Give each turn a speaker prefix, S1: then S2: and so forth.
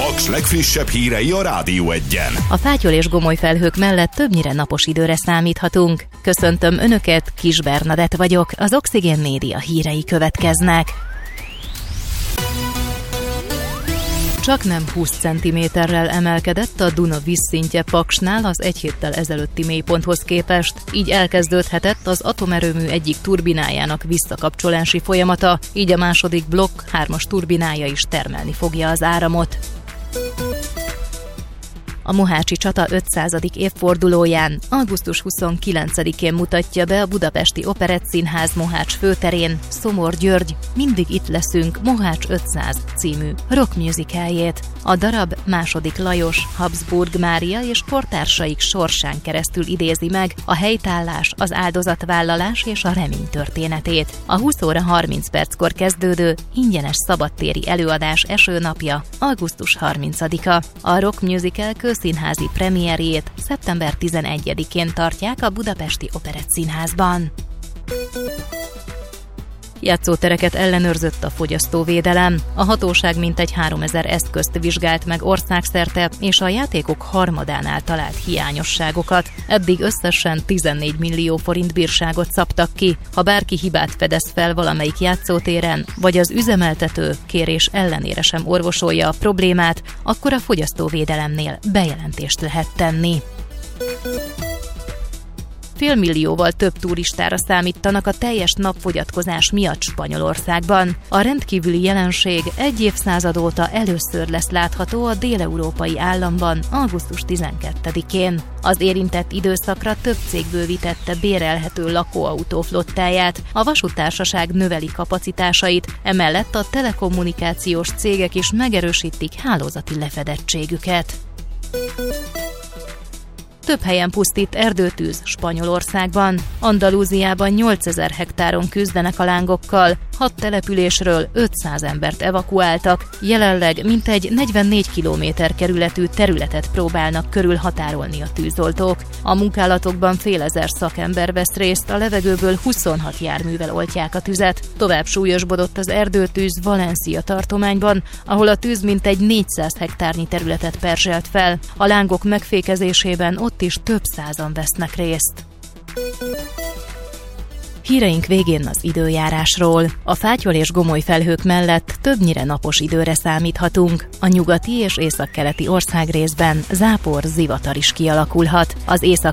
S1: Paks legfrissebb hírei a Rádió Egyen.
S2: A fátyol és gomoly felhők mellett többnyire napos időre számíthatunk. Köszöntöm Önöket, Kis Bernadett vagyok, az Oxigén Média hírei következnek. Csaknem 20 cm-rel emelkedett a Duna vízszintje Paksnál az egy héttel ezelőtti mélyponthoz képest, így elkezdődhetett az atomerőmű egyik turbinájának visszakapcsolási folyamata, így a második blokk 3-as turbinája is termelni fogja az áramot. A mohácsi csata 500. évfordulóján, augusztus 29-én mutatja be a Budapesti Operettszínház Mohács főterén Szomor György Mindig itt leszünk Mohács 500 című rock musicaljét. A darab II. Lajos, Habsburg Mária és kortársaik sorsán keresztül idézi meg a helytállás, az áldozatvállalás és a remény történetét. A 20 óra 30 perckor kezdődő ingyenes szabadtéri előadás esőnapja augusztus 30-a. A rock musical színházi premierjét szeptember 11-én tartják a Budapesti Operettszínházban. Játszótereket ellenőrzött a fogyasztóvédelem. A hatóság mintegy 3000 eszközt vizsgált meg országszerte, és a játékok harmadánál talált hiányosságokat. Eddig összesen 14 millió forint bírságot szabtak ki. Ha bárki hibát fedez fel valamelyik játszótéren, vagy az üzemeltető kérés ellenére sem orvosolja a problémát, akkor a fogyasztóvédelemnél bejelentést lehet tenni. Félmillióval több turistára számítanak a teljes napfogyatkozás miatt Spanyolországban. A rendkívüli jelenség egy évszázad óta először lesz látható a déleurópai államban augusztus 12-én. Az érintett időszakra több cég bővítette bérelhető lakóautó flottáját, a vasúttársaság növeli kapacitásait, emellett a telekommunikációs cégek is megerősítik hálózati lefedettségüket. Több helyen pusztít erdőtűz Spanyolországban. Andalúziában 8000 hektáron küzdenek a lángokkal, 6 településről 500 embert evakuáltak, jelenleg mintegy 44 kilométer kerületű területet próbálnak körülhatárolni a tűzoltók. A munkálatokban fél ezer szakember vesz részt, a levegőből 26 járművel oltják a tüzet. Tovább súlyosbodott az erdőtűz Valencia tartományban, ahol a tűz mintegy 400 hektárnyi területet perzselt fel. A lángok megfékezésében ott is több százan vesznek részt. Híreink végén az időjárásról. A fátyol és gomoly felhők mellett többnyire napos időre számíthatunk. A nyugati és északkeleti országrészben zápor, zivatar is kialakulhat. Az